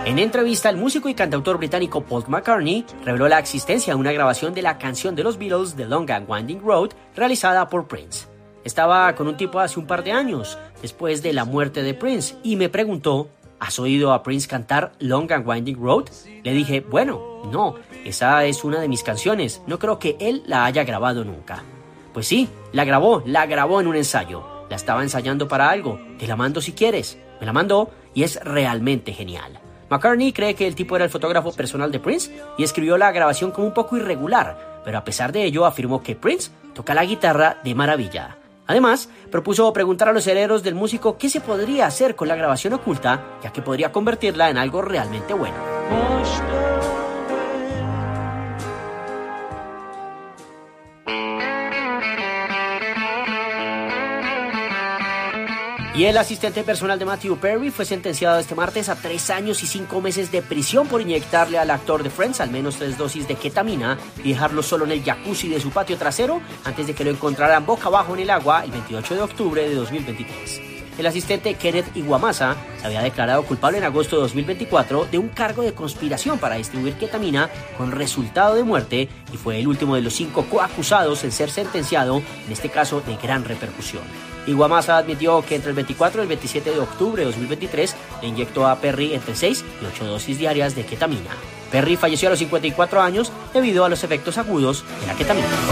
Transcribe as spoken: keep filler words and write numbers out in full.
En entrevista, el músico y cantautor británico Paul McCartney reveló la existencia de una grabación de la canción de los Beatles, The Long and Winding Road, realizada por Prince. Estaba con un tipo hace un par de años, después de la muerte de Prince, y me preguntó, ¿has oído a Prince cantar Long and Winding Road? Le dije, bueno, no, esa es una de mis canciones, no creo que él la haya grabado nunca. Pues sí, la grabó, la grabó en un ensayo, la estaba ensayando para algo, te la mando si quieres, me la mandó y es realmente genial. McCartney cree que el tipo era el fotógrafo personal de Prince y escribió la grabación como un poco irregular, pero a pesar de ello afirmó que Prince toca la guitarra de maravilla. Además, propuso preguntar a los herederos del músico qué se podría hacer con la grabación oculta, ya que podría convertirla en algo realmente bueno. Y el asistente personal de Matthew Perry fue sentenciado este martes a tres años y cinco meses de prisión por inyectarle al actor de Friends al menos tres dosis de ketamina y dejarlo solo en el jacuzzi de su patio trasero antes de que lo encontraran boca abajo en el agua el veintiocho de octubre de dos mil veintitrés. El asistente Kenneth Iwamasa se había declarado culpable en agosto de dos mil veinticuatro de un cargo de conspiración para distribuir ketamina con resultado de muerte y fue el último de los cinco coacusados en ser sentenciado, en este caso de gran repercusión. Iwamasa admitió que entre el veinticuatro y el veintisiete de octubre de dos mil veintitrés le inyectó a Perry entre seis y ocho dosis diarias de ketamina. Perry falleció a los cincuenta y cuatro años debido a los efectos agudos de la ketamina.